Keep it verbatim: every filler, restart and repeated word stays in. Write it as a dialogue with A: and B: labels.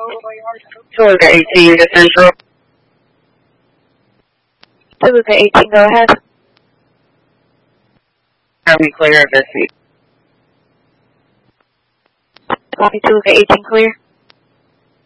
A: Toluca eighteen to Central.
B: Toluca eighteen, go ahead.
A: Are we clear of this?
B: Copy, Toluca eighteen, clear.